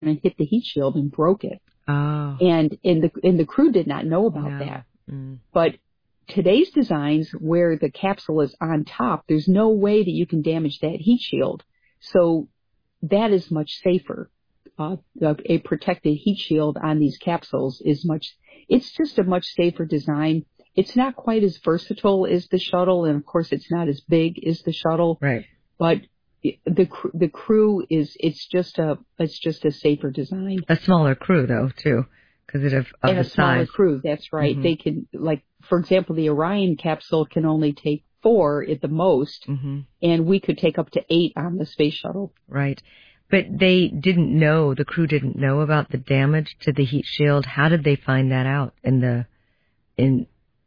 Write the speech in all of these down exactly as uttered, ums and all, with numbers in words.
and hit the heat shield and broke it. Oh. And, and the, and the crew did not know about No. that. Mm. But today's designs, where the capsule is on top, there's no way that you can damage that heat shield. So that is much safer. Uh, a protected heat shield on these capsules is much, it's just a much safer design. It's not quite as versatile as the shuttle, and of course it's not as big as the shuttle. Right. But the the crew is, it's just a, it's just a safer design. A smaller crew though, too, because it of, of and the a smaller size. crew, that's right. Mm-hmm. They can, like, for example, the Orion capsule can only take four at the most, mm-hmm. and we could take up to eight on the space shuttle. Right. But they didn't know, the crew didn't know about the damage to the heat shield. How did they find that out in the, in,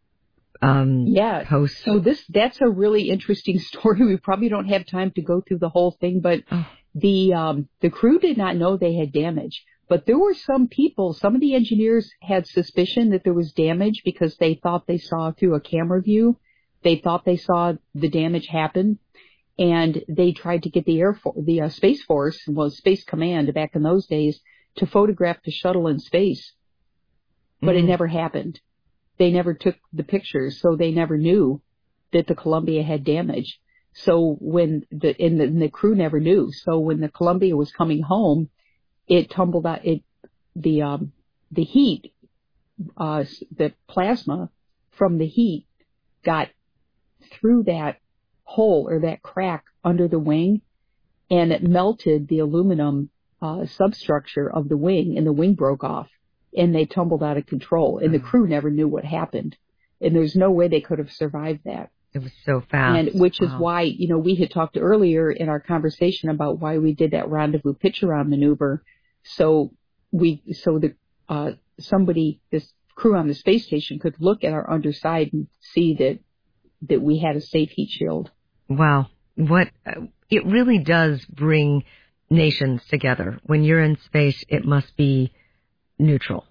um, yeah. post? So this, that's a really interesting story. We probably don't have time to go through the whole thing, but oh. the, um, the crew did not know they had damage. But there were some people, some of the engineers had suspicion that there was damage because they thought they saw through a camera view. They thought they saw the damage happen. And they tried to get the Air Force, the uh, Space Force, well, Space Command back in those days, to photograph the shuttle in space. But mm-hmm. it never happened. They never took the pictures, so they never knew that the Columbia had damage. So when the, and the, and the crew never knew. So when the Columbia was coming home, it tumbled out, it, the, um, the heat, uh, the plasma from the heat got through that hole or that crack under the wing, and it melted the aluminum uh, substructure of the wing, and the wing broke off, and they tumbled out of control, and the crew never knew what happened, and there's no way they could have survived that. It was so fast. And which wow. is why, you know, we had talked earlier in our conversation about why we did that rendezvous pitch around maneuver. So we, so that uh, somebody, this crew on the space station could look at our underside and see that that we had a safe heat shield. Wow. What, uh, it really does bring nations together. When you're in space, it must be neutral.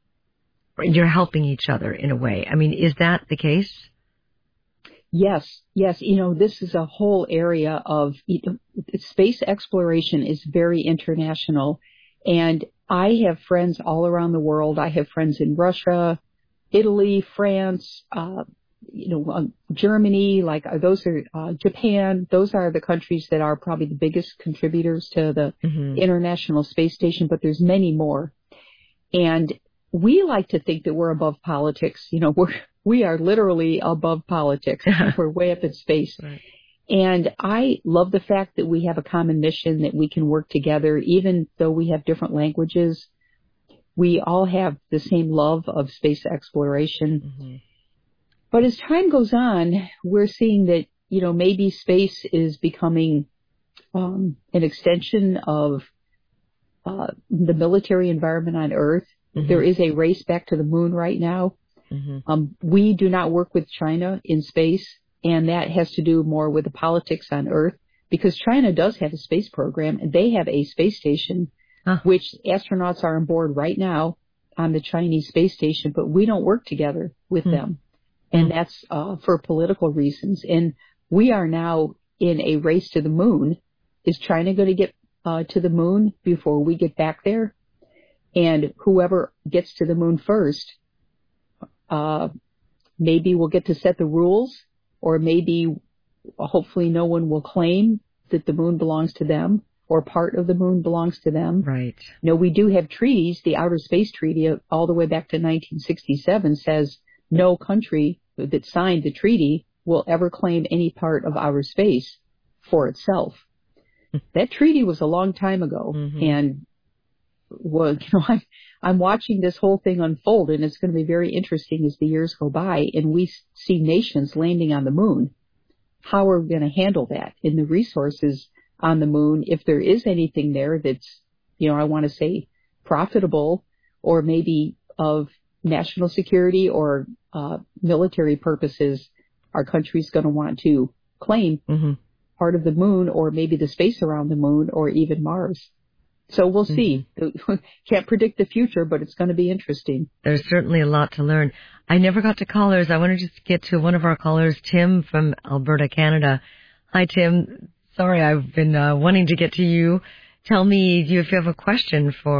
You're helping each other in a way. I mean, is that the case? Yes, yes. You know, this is a whole area of, you know, space exploration is very international. And I have friends all around the world. I have friends in Russia, Italy, France, uh, you know, um, Germany, like uh, those are, uh, Japan, those are the countries that are probably the biggest contributors to the mm-hmm. International Space Station, but there's many more. And we like to think that we're above politics. You know, we're, we are literally above politics. We're way up in space. Right. And I love the fact that we have a common mission, that we can work together, even though we have different languages. We all have the same love of space exploration. Mm-hmm. But as time goes on, we're seeing that, you know, maybe space is becoming um, an extension of uh, the military environment on Earth. Mm-hmm. There is a race back to the moon right now. Mm-hmm. Um, we do not work with China in space, and that has to do more with the politics on Earth, because China does have a space program, and they have a space station, huh. which astronauts are on board right now on the Chinese space station, but we don't work together with mm-hmm. them. And that's uh, for political reasons. And we are now in a race to the moon. Is China going to get uh, to the moon before we get back there? And whoever gets to the moon first, uh, maybe will get to set the rules, or maybe hopefully no one will claim that the moon belongs to them or part of the moon belongs to them. Right. You know, we do have treaties. The Outer Space Treaty all the way back to nineteen sixty-seven says no country that signed the treaty will ever claim any part of outer space for itself. That treaty was a long time ago, mm-hmm. and well, you know, I'm I'm watching this whole thing unfold, and it's going to be very interesting as the years go by, and we see nations landing on the moon. How are we going to handle that? And the resources on the moon, if there is anything there that's, you know, I want to say profitable, or maybe of national security or uh, military purposes, our country's going to want to claim mm-hmm. part of the moon, or maybe the space around the moon, or even Mars. So we'll see. Mm-hmm. Can't predict the future, but it's going to be interesting. There's certainly a lot to learn. I never got to callers. I want to just get to one of our callers, Tim from Alberta, Canada. Hi, Tim. Sorry, I've been uh, wanting to get to you. tell me if you have a question for